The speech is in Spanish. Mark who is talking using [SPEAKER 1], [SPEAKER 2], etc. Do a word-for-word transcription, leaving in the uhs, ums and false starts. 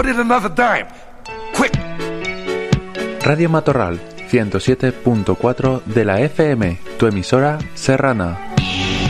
[SPEAKER 1] Put it another dime. Quick.
[SPEAKER 2] Radio Matorral, ciento siete punto cuatro de la F M, tu emisora serrana.